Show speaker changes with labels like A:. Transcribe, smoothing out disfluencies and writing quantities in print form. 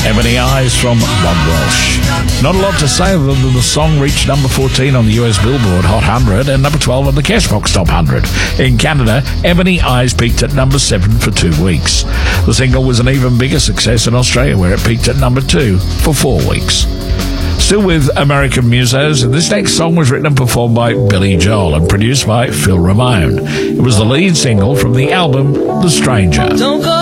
A: Ebony Eyes from Bob Welsh. Not a lot to say other than the song reached number 14 on the US Billboard Hot 100 and number 12 on the Cashbox Top 100. In Canada, Ebony Eyes peaked at number 7 for 2 weeks. The single was an even bigger success in Australia, where it peaked at number 2 for 4 weeks. Still with American musos, this next song was written and performed by Billy Joel and produced by Phil Ramone. It was the lead single from the album The Stranger.